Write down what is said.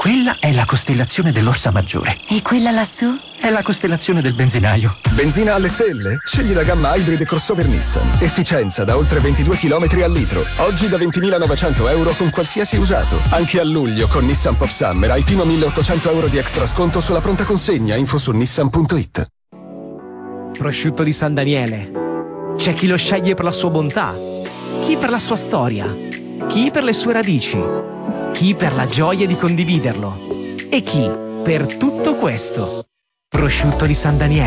Quella è la costellazione dell'Orsa Maggiore. E quella lassù? È la costellazione del benzinaio. Benzina alle stelle? Scegli la gamma Hybrid crossover Nissan. Efficienza da oltre 22 km al litro. Oggi da 20.900 euro con qualsiasi usato. Anche a luglio con Nissan Pop Summer hai fino a 1.800 euro di extra sconto sulla pronta consegna. Info su nissan.it. Prosciutto di San Daniele. C'è chi lo sceglie per la sua bontà, chi per la sua storia, chi per le sue radici, chi per la gioia di condividerlo e chi per tutto questo. Prosciutto di San Daniele.